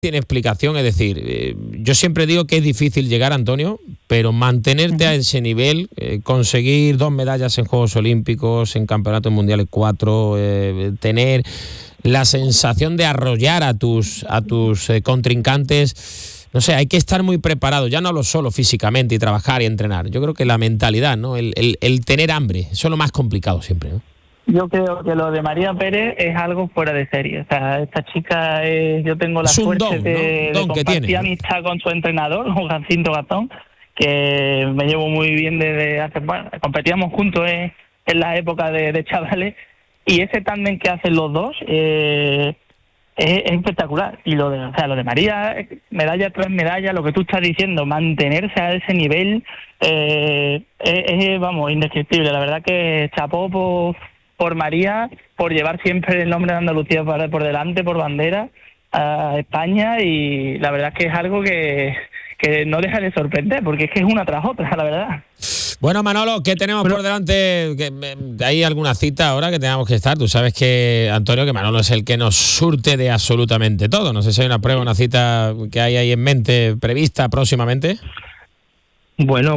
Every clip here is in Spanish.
tiene explicación, es decir, yo siempre digo que es difícil llegar, Antonio, pero mantenerte a ese nivel, conseguir 2 medallas en Juegos Olímpicos, en Campeonatos Mundiales 4, tener la sensación de arrollar a tus contrincantes, no sé, hay que estar muy preparado, ya no hablo solo físicamente y trabajar y entrenar, yo creo que la mentalidad, ¿no? El tener hambre, eso es lo más complicado siempre, ¿no? Yo creo que lo de María Pérez es algo fuera de serie. O sea, esta chica yo tengo la suerte de compartir amistad con su entrenador, con Jacinto Gastón, que me llevo muy bien desde hace... Bueno, competíamos juntos en la época de chavales, y ese tándem que hacen los dos es espectacular. Y lo de María, medalla tras medalla, lo que tú estás diciendo, mantenerse a ese nivel vamos, indescriptible. La verdad que chapó por María, por llevar siempre el nombre de Andalucía por delante, por bandera, a España, y la verdad es que es algo que no deja de sorprender, porque es que es una tras otra, la verdad. Bueno, Manolo, ¿qué tenemos por delante? ¿Hay alguna cita ahora que tengamos que estar? Tú sabes que, Antonio, que Manolo es el que nos surte de absolutamente todo. No sé si hay una prueba, una cita que hay ahí en mente prevista próximamente. Bueno,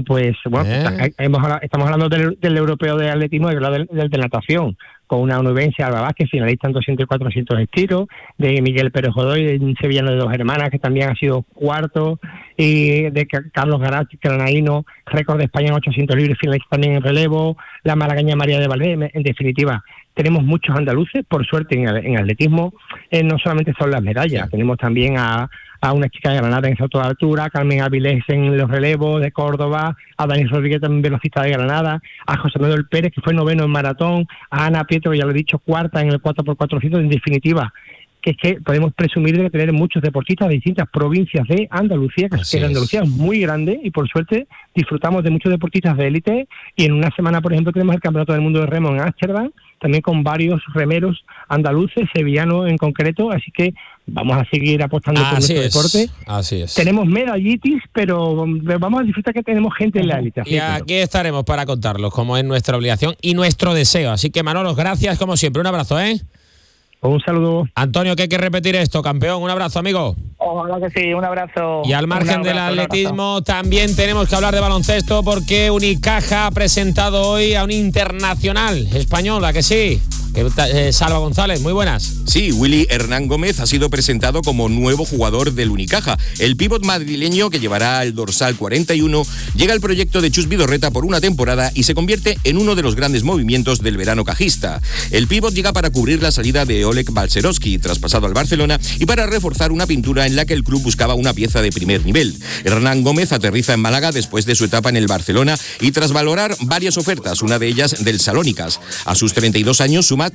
estamos hablando del europeo de atletismo y del de natación, con una onubense, Alba Vázquez, finalista en 200 y 400 estilos, de Miguel Pérez Godoy, un sevillano de 2 hermanas, que también ha sido cuarto, y de Carlos Granaíno, récord de España en 800 libres, finalista también en relevo, la malagueña María de Valdés. En definitiva, tenemos muchos andaluces, por suerte, en atletismo. No solamente son las medallas, tenemos también a una chica de Granada en salto de altura, Carmen Avilés en los relevos de Córdoba, a Dani Rodríguez, también velocista de Granada, a José Manuel Pérez, que fue 9º en maratón, a Ana Pietro, ya lo he dicho, 4ª en el 4x400. En definitiva, que es que podemos presumir de tener muchos deportistas de distintas provincias de Andalucía, que Andalucía es muy grande, y por suerte disfrutamos de muchos deportistas de élite, y en una semana, por ejemplo, tenemos el Campeonato del Mundo de Remo en Ámsterdam, también con varios remeros andaluces, sevillanos en concreto, así que vamos a seguir apostando por nuestro deporte. Así es. Tenemos medallitis, pero vamos a disfrutar que tenemos gente en la élite. Y aquí estaremos para contarlos, como es nuestra obligación y nuestro deseo. Así que, Manolo, gracias como siempre. Un abrazo, ¿eh? Un saludo. Antonio, que hay que repetir esto, campeón. Un abrazo, amigo. Ojalá que sí, un abrazo. Y al margen del atletismo, también tenemos que hablar de baloncesto, porque Unicaja ha presentado hoy a un internacional español, ¿a que sí? Salva González, muy buenas. Sí, Willy Hernán Gómez ha sido presentado como nuevo jugador del Unicaja. El pívot madrileño, que llevará el dorsal 41, llega al proyecto de Chus Vidorreta por una temporada y se convierte en uno de los grandes movimientos del verano cajista. El pívot llega para cubrir la salida de Oleg Balcerowski, traspasado al Barcelona, y para reforzar una pintura en la que el club buscaba una pieza de primer nivel. Hernán Gómez aterriza en Málaga después de su etapa en el Barcelona y tras valorar varias ofertas, una de ellas del Salónicas. A sus 32 años suma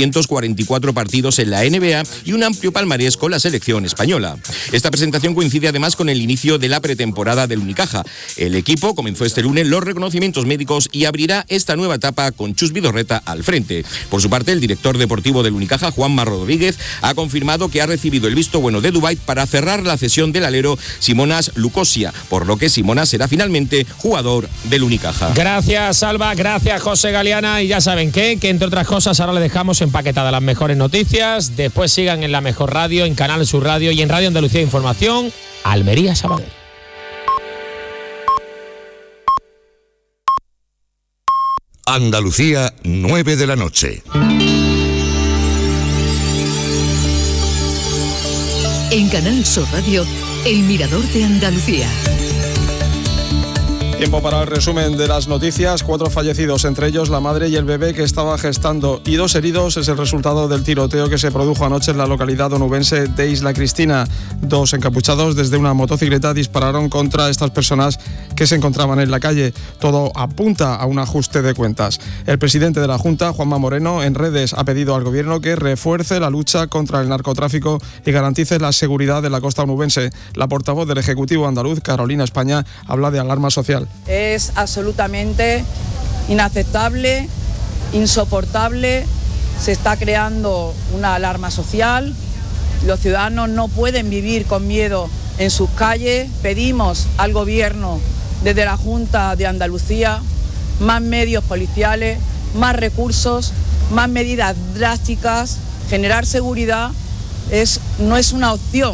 344 partidos en la NBA y un amplio palmarés con la selección española. Esta presentación coincide además con el inicio de la pretemporada del Unicaja. El equipo comenzó este lunes los reconocimientos médicos y abrirá esta nueva etapa con Chus Vidorreta al frente. Por su parte, el director deportivo del Unicaja, Juanma Rodríguez, ha confirmado que ha recibido el visto bueno de Dubái para cerrar la cesión del alero Simonas Lucosia, por lo que Simonas será finalmente jugador del Unicaja. Gracias, Salva, gracias, José Galeana, y ya saben que entre otras cosas ahora le dejamos empaquetadas las mejores noticias. Después sigan en La Mejor Radio, en Canal Sur Radio y en Radio Andalucía Información, Almería Sabadell. Andalucía, 9 de la noche. En Canal Sur Radio, El Mirador de Andalucía. Tiempo para el resumen de las noticias. 4 fallecidos, entre ellos la madre y el bebé que estaba gestando, y 2 heridos es el resultado del tiroteo que se produjo anoche en la localidad onubense de Isla Cristina. 2 encapuchados desde una motocicleta dispararon contra estas personas que se encontraban en la calle. Todo apunta a un ajuste de cuentas. El presidente de la Junta, Juanma Moreno, en redes ha pedido al gobierno que refuerce la lucha contra el narcotráfico y garantice la seguridad de la costa onubense. La portavoz del Ejecutivo andaluz, Carolina España, habla de alarma social. Es absolutamente inaceptable, insoportable, se está creando una alarma social, los ciudadanos no pueden vivir con miedo en sus calles. Pedimos al Gobierno, desde la Junta de Andalucía, más medios policiales, más recursos, más medidas drásticas. Generar seguridad no es una opción,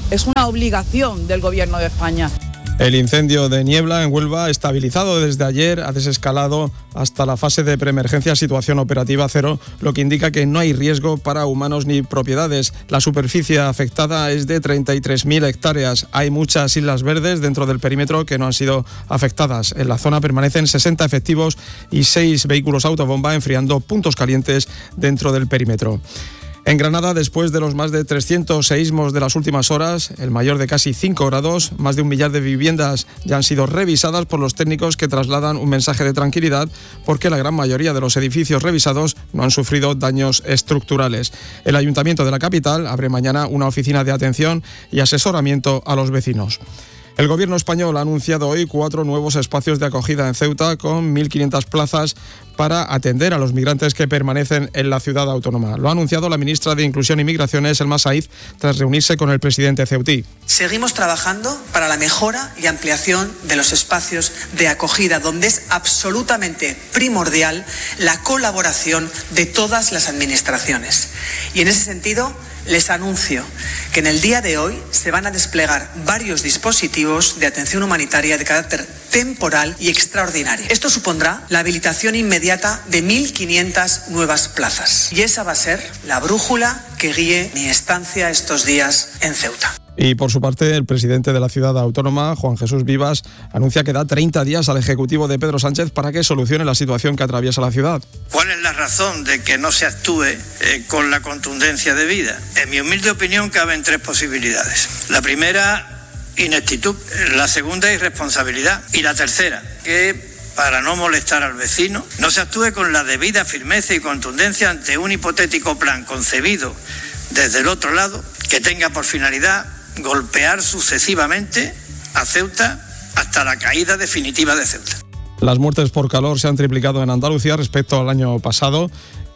es una obligación del Gobierno de España. El incendio de Niebla en Huelva, estabilizado desde ayer, ha desescalado hasta la fase de preemergencia, situación operativa cero, lo que indica que no hay riesgo para humanos ni propiedades. La superficie afectada es de 33.000 hectáreas. Hay muchas islas verdes dentro del perímetro que no han sido afectadas. En la zona permanecen 60 efectivos y 6 vehículos autobomba enfriando puntos calientes dentro del perímetro. En Granada, después de los más de 300 seísmos de las últimas horas, el mayor de casi 5 grados, más de 1 millar de viviendas ya han sido revisadas por los técnicos que trasladan un mensaje de tranquilidad porque la gran mayoría de los edificios revisados no han sufrido daños estructurales. El Ayuntamiento de la capital abre mañana una oficina de atención y asesoramiento a los vecinos. El Gobierno español ha anunciado hoy 4 nuevos espacios de acogida en Ceuta con 1.500 plazas para atender a los migrantes que permanecen en la ciudad autónoma. Lo ha anunciado la ministra de Inclusión y Migraciones, Elma Saiz, tras reunirse con el presidente ceutí. Seguimos trabajando para la mejora y ampliación de los espacios de acogida, donde es absolutamente primordial la colaboración de todas las administraciones. Y en ese sentido, les anuncio que en el día de hoy se van a desplegar varios dispositivos de atención humanitaria de carácter temporal y extraordinario. Esto supondrá la habilitación inmediata de 1.500 nuevas plazas. Y esa va a ser la brújula que guíe mi estancia estos días en Ceuta. Y por su parte, el presidente de la ciudad autónoma, Juan Jesús Vivas, anuncia que da 30 días al Ejecutivo de Pedro Sánchez para que solucione la situación que atraviesa la ciudad. ¿Cuál es la razón de que no se actúe con la contundencia debida? En mi humilde opinión caben 3 posibilidades. La primera, ineptitud. La segunda, irresponsabilidad. Y la tercera, que para no molestar al vecino, no se actúe con la debida firmeza y contundencia ante un hipotético plan concebido desde el otro lado que tenga por finalidad golpear sucesivamente a Ceuta hasta la caída definitiva de Ceuta. Las muertes por calor se han triplicado en Andalucía respecto al año pasado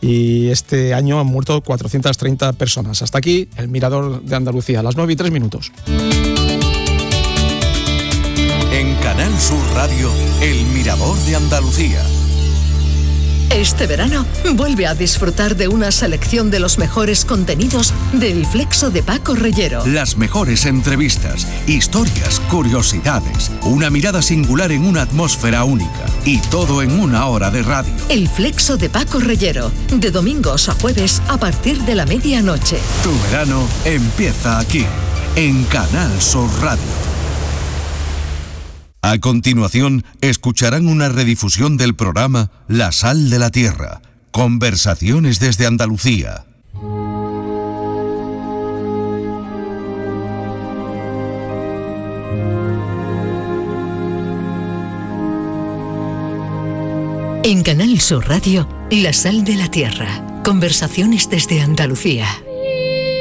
y este año han muerto 430 personas. Hasta aquí el Mirador de Andalucía, a las 9:03. En Canal Sur Radio, el Mirador de Andalucía. Este verano, vuelve a disfrutar de una selección de los mejores contenidos del Flexo de Paco Reyero. Las mejores entrevistas, historias, curiosidades, una mirada singular en una atmósfera única y todo en 1 hora de radio. El Flexo de Paco Reyero, de domingos a jueves a partir de la medianoche. Tu verano empieza aquí, en Canal Sur Radio. A continuación, escucharán una redifusión del programa La Sal de la Tierra. Conversaciones desde Andalucía. En Canal Sur Radio, La Sal de la Tierra. Conversaciones desde Andalucía.